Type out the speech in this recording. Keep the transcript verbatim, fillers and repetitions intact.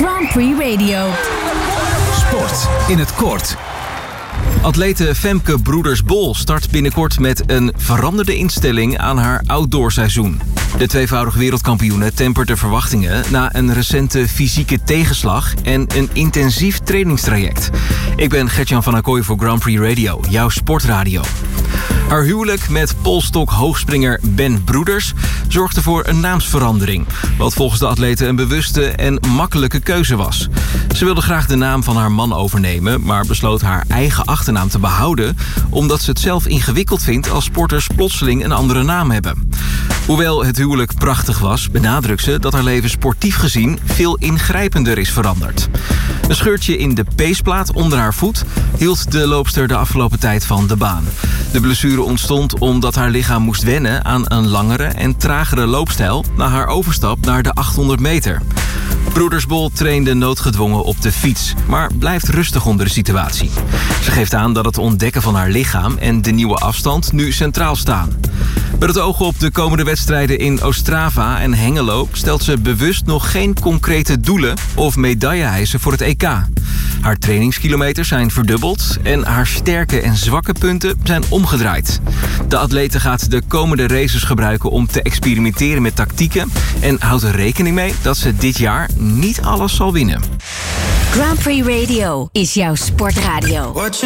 Grand Prix Radio. Sport in het kort. Atlete Femke Broeders-Bol start binnenkort met een veranderde instelling aan haar outdoorseizoen. De tweevoudig wereldkampioene tempert de verwachtingen na een recente fysieke tegenslag en een intensief trainingstraject. Ik ben Gertjan van Acquoy voor Grand Prix Radio, jouw sportradio. Haar huwelijk met polstok-hoogspringer Ben Broeders zorgde voor een naamsverandering, wat volgens de atlete een bewuste en makkelijke keuze was. Ze wilde graag de naam van haar man overnemen, maar besloot haar eigen achternaam te behouden, omdat ze het zelf ingewikkeld vindt als sporters plotseling een andere naam hebben. Hoewel het huwelijk prachtig was, benadrukt ze dat haar leven sportief gezien veel ingrijpender is veranderd. Een scheurtje in de peesplaat onder haar voet hield de loopster de afgelopen tijd van de baan. De blessure ontstond omdat haar lichaam moest wennen aan een langere en tragere loopstijl na haar overstap naar de achthonderd meter. Broeders-Bol trainde noodgedwongen op de fiets, maar blijft rustig onder de situatie. Ze geeft aan dat het ontdekken van haar lichaam en de nieuwe afstand nu centraal staan. Met het oog op de komende wedstrijden in Ostrava en Hengelo stelt ze bewust nog geen concrete doelen of medailleeëisen voor het E K. Haar trainingskilometers zijn verdubbeld en haar sterke en zwakke punten zijn omgedraaid. De atlete gaat de komende races gebruiken om te experimenteren met tactieken en houdt er rekening mee dat ze dit jaar niet alles zal winnen. Grand Prix Radio is jouw sportradio.